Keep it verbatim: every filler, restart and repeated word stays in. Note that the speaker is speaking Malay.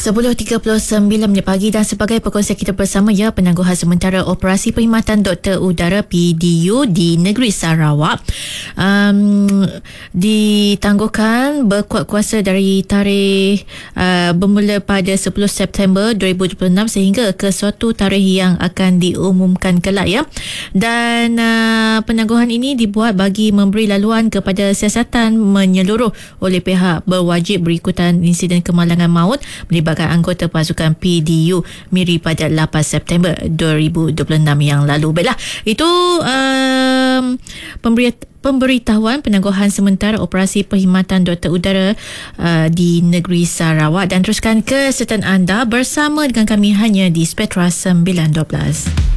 sepuluh tiga puluh sembilan minit pagi dan sebagai perkongsian kita bersama ya, penangguhan sementara Operasi Perkhidmatan Doktor Udara P D U di negeri Sarawak um, ditangguhkan berkuat kuasa dari tarikh uh, bermula pada sepuluh September dua ribu dua puluh enam sehingga ke suatu tarikh yang akan diumumkan kelak ya. Dan uh, penangguhan ini dibuat bagi memberi laluan kepada siasatan menyeluruh oleh pihak berwajib berikutan insiden kemalangan maut melibatkan anggota pasukan P D U Miri pada lapan September dua ribu dua puluh enam yang lalu. Baiklah, itu um, pemberi pemberitahuan penangguhan sementara Operasi Perkhidmatan Doktor Udara uh, di negeri Sarawak. Dan teruskan kesertaan anda bersama dengan kami hanya di Spectra sembilan dua belas.